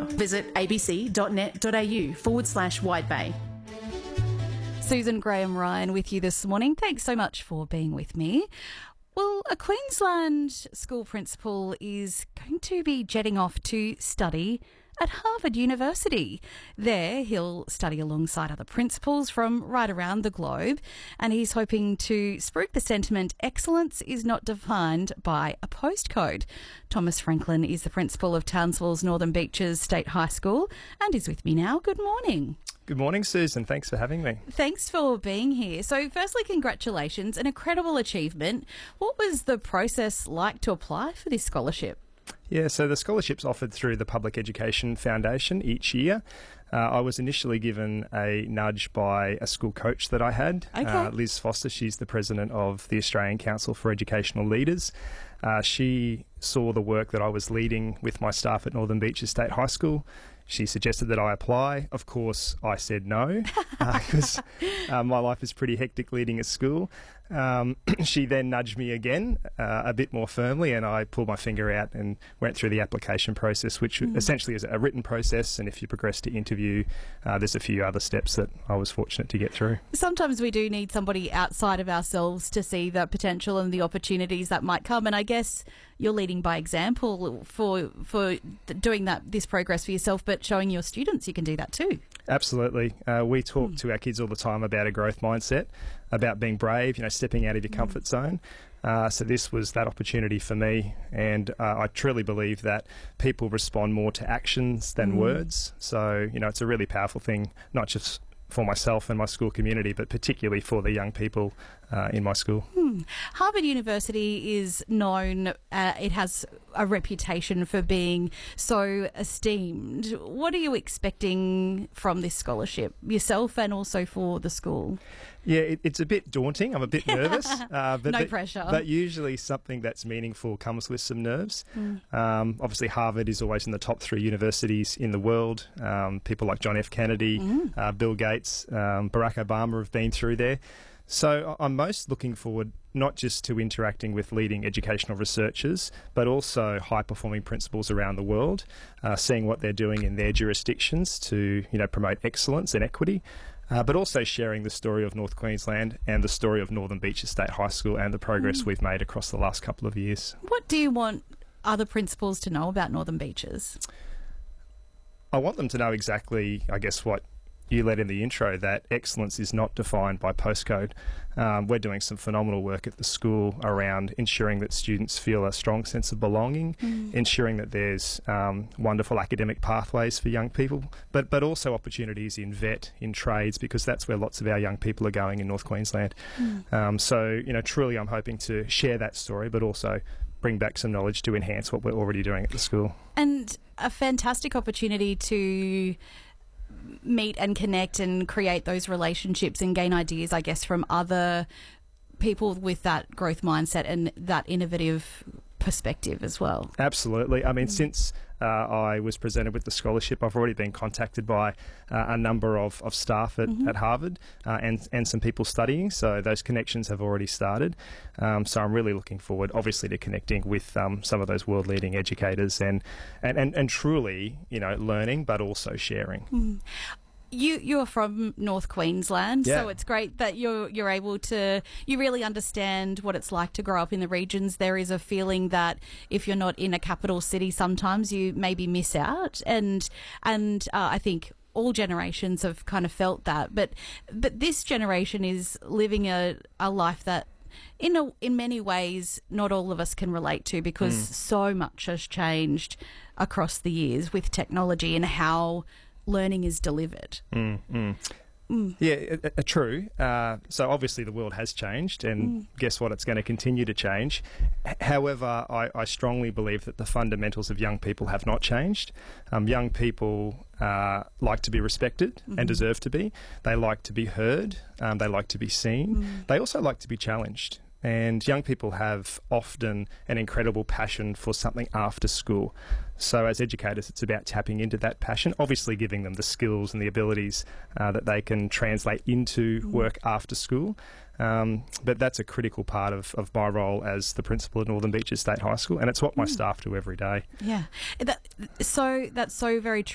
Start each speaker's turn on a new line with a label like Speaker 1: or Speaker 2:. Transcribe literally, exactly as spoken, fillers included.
Speaker 1: Visit abc.net.au forward slash White Bay.
Speaker 2: Susan Graham Ryan with you this morning. Thanks so much for being with me. Well, a Queensland school principal is going to be jetting off to study at Harvard University. There, he'll study alongside other principals from right around the globe, and he's hoping to spruik the sentiment, excellence is not defined by a postcode. Thomas Franklin is the principal of Townsville's Northern Beaches State High School and is with me now. Good morning.
Speaker 3: Good morning, Susan. Thanks for having me.
Speaker 2: Thanks for being here. So firstly, congratulations, an incredible achievement. What was the process like to apply for this scholarship?
Speaker 3: Yeah, so the scholarship's offered through the Public Education Foundation each year. Uh, I was initially given a nudge by a school coach that I had,
Speaker 2: okay.
Speaker 3: uh, Liz Foster. She's the president of the Australian Council for Educational Leaders. Uh, she saw the work that I was leading with my staff at Northern Beaches State High School. She suggested that I apply. Of course, I said no, because uh, uh, my life is pretty hectic leading a school. Um, she then nudged me again, uh, a bit more firmly, and I pulled my finger out and went through the application process, which mm. essentially is a written process, and if you progress to interview, uh, there's a few other steps that I was fortunate to get through.
Speaker 2: Sometimes we do need somebody outside of ourselves to see the potential and the opportunities that might come, and I guess you're leading by example for for doing that this progress for yourself, but showing your students you can do that too.
Speaker 3: Absolutely. Uh, we talk
Speaker 2: mm.
Speaker 3: to our kids all the time about a growth mindset, about being brave, you know, stepping out of your mm. comfort zone. Uh, so this was that opportunity for me, and uh, I truly believe that people respond more to actions than mm. words. So, you know, it's a really powerful thing, not just for myself and my school community, but particularly for the young people uh, in my school.
Speaker 2: Hmm. Harvard University is known, uh, it has a reputation for being so esteemed. What are you expecting from this scholarship, yourself and also for the school?
Speaker 3: Yeah, it, it's a bit daunting. I'm a bit nervous. Uh, but,
Speaker 2: no
Speaker 3: but,
Speaker 2: pressure.
Speaker 3: But usually something that's meaningful comes with some nerves.
Speaker 2: Mm.
Speaker 3: Um, obviously, Harvard is always in the top three universities in the world. Um, people like John F. Kennedy, mm. uh, Bill Gates, um, Barack Obama have been through there. So I'm most looking forward not just to interacting with leading educational researchers, but also high-performing principals around the world, uh, seeing what they're doing in their jurisdictions to, you know, promote excellence and equity, uh, but also sharing the story of North Queensland and the story of Northern Beaches State High School and the progress mm. we've made across the last couple of years.
Speaker 2: What do you want other principals to know about Northern Beaches?
Speaker 3: I want them to know exactly, I guess, what you led in the intro, that excellence is not defined by postcode. Um, we're doing some phenomenal work at the school around ensuring that students feel a strong sense of belonging, mm. ensuring that there's um, wonderful academic pathways for young people, but but also opportunities in vet, in trades, because that's where lots of our young people are going in North Queensland. Mm. Um, so, you know, truly I'm hoping to share that story, but also bring back some knowledge to enhance what we're already doing at the school.
Speaker 2: And a fantastic opportunity to meet and connect and create those relationships and gain ideas, I guess, from other people with that growth mindset and that innovative perspective as well.
Speaker 3: Absolutely. I mean,
Speaker 2: mm.
Speaker 3: since uh, I was presented with the scholarship, I've already been contacted by uh, a number of, of staff at, mm-hmm. at Harvard uh, and, and some people studying, so those connections have already started. Um, so I'm really looking forward, obviously, to connecting with um, some of those world-leading educators and, and, and, and truly, you know, learning, but also sharing.
Speaker 2: Mm. You you're from North Queensland,
Speaker 3: yeah.
Speaker 2: so it's great that you're you're able to you really understand what it's like to grow up in the regions. There is a feeling that if you're not in a capital city, sometimes you maybe miss out, and and uh, I think all generations have kind of felt that. But but this generation is living a a life that, in a, in many ways, not all of us can relate to, because mm. so much has changed across the years with technology and how learning is delivered.
Speaker 3: Mm, mm. Mm. Yeah, uh, uh, true. Uh, so obviously the world has changed, and mm. guess what? It's going to continue to change. H- however, I, I strongly believe that the fundamentals of young people have not changed. Um, young people uh, like to be respected mm-hmm. and deserve to be. They like to be heard. Um, they like to be seen. Mm. They also like to be challenged. And young people have often an incredible passion for something after school. So as educators, it's about tapping into that passion, obviously giving them the skills and the abilities uh, that they can translate into mm. work after school. Um, but that's a critical part of, of my role as the principal at Northern Beaches State High School, and it's what my mm. staff do every day.
Speaker 2: Yeah, that, so that's so very true.